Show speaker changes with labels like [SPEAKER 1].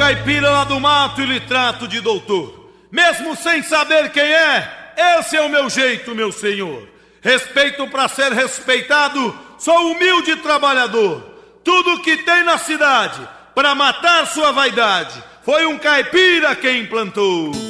[SPEAKER 1] caipira lá do mato e lhe trato de doutor. Mesmo sem saber quem é, esse é o meu jeito, meu senhor. Respeito pra ser respeitado, sou humilde trabalhador. Tudo que tem na cidade, pra matar sua vaidade, foi um caipira quem implantou.